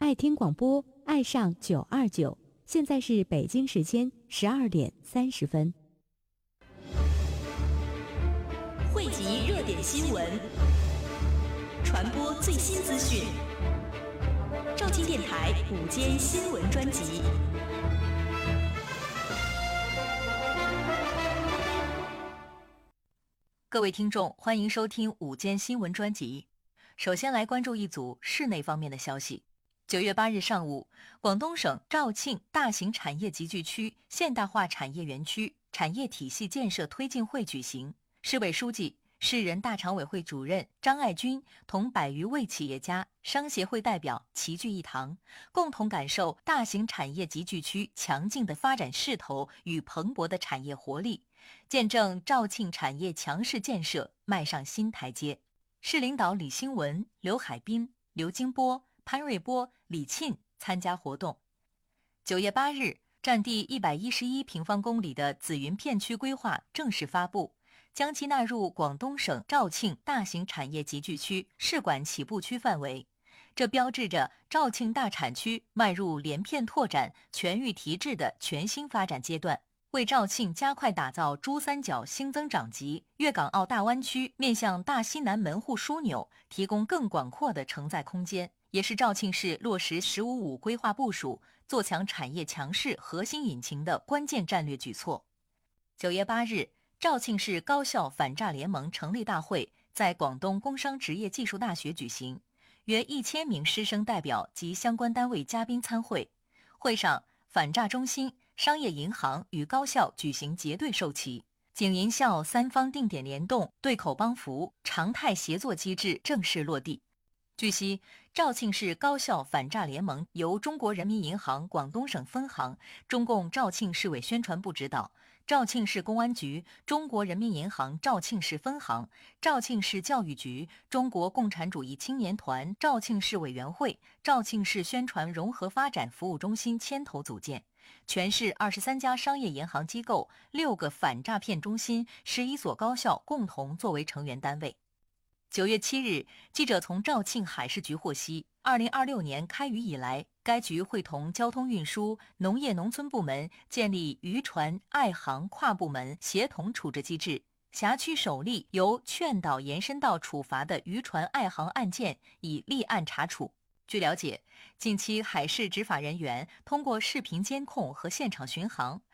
爱听广播，爱上929。现在是北京时间12:30。 汇集热点新闻，传播最新资讯。肇庆电台午间新闻专辑。各位听众，欢迎收听午间新闻专辑。首先来关注一组市内方面的消息。9月8日上午，广东省肇庆大型产业集聚区现代化产业园区产业体系建设推进会举行，市委书记、市人大常委会主任张爱军同100余位企业家、商协会代表齐聚一堂，共同感受大型产业集聚区强劲的发展势头与蓬勃的产业活力，见证肇庆产业强势建设迈上新台阶。市领导李兴文、刘海滨、刘金波、潘瑞波、李沁参加活动。9月8日，占地111平方公里的紫云片区规划正式发布，将其纳入广东省肇庆大型产业集聚区市管起步区范围。这标志着肇庆大产区迈入连片拓展、全域提质的全新发展阶段，为肇庆加快打造珠三角新增长极、粤港澳大湾区面向大西南门户枢纽提供更广阔的承载空间，也是肇庆市落实“十五五”规划部署、做强产业强势核心引擎的关键战略举措。9月8日，肇庆市高校反诈联盟成立大会在广东工商职业技术大学举行，约1000名师生代表及相关单位嘉宾参会。会上，反诈中心、商业银行与高校举行结对授旗，警银校三方定点联动、对口帮扶、常态协作机制正式落地。据悉，肇庆市高校反诈联盟由中国人民银行广东省分行、中共肇庆市委宣传部指导，肇庆市公安局、中国人民银行肇庆市分行、肇庆市教育局、中国共产主义青年团肇庆市委员会、肇庆市宣传融合发展服务中心牵头组建。全市23家商业银行机构、6个反诈骗中心、11所高校共同作为成员单位。9月7日，记者从肇庆海事局获悉，2026年开渔以来，该局会同交通运输、农业农村部门建立渔船爱航跨部门协同处置机制，辖区首例由劝导延伸到处罚的渔船爱航案件已立案查处。据了解，近期海事执法人员通过视频监控和现场巡航，